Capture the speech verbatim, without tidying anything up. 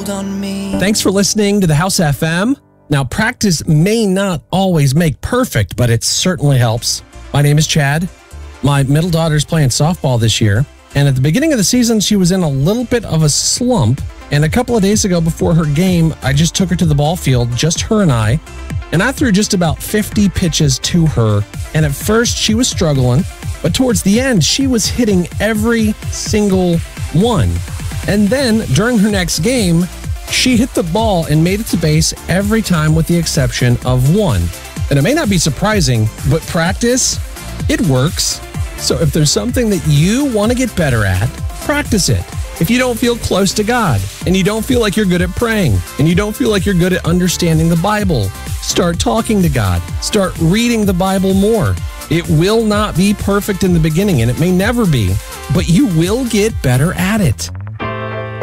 hold on me. Thanks for listening to the House F M. Now, practice may not always make perfect, but it certainly helps. My name is Chad. My middle daughter's playing softball this year, and at the beginning of the season, she was in a little bit of a slump. And a couple of days ago before her game, I just took her to the ball field, just her and I, and I threw just about fifty pitches to her. And at first, she was struggling, but towards the end, she was hitting every single one. And then during her next game, she hit the ball and made it to base every time with the exception of one. And it may not be surprising, but practice, it works. So if there's something that you want to get better at, practice it. If you don't feel close to God, and you don't feel like you're good at praying, and you don't feel like you're good at understanding the Bible, start talking to God. Start reading the Bible more. It will not be perfect in the beginning, and it may never be, but you will get better at it.